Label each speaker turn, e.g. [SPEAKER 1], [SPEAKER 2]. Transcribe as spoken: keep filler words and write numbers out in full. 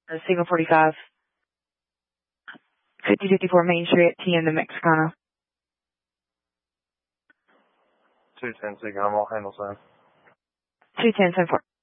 [SPEAKER 1] Uh, Signal forty-five. fifty fifty-four Main Street, T N to Mexicana.
[SPEAKER 2] two ten Signal, I'll handle same.
[SPEAKER 1] two ten, ten four.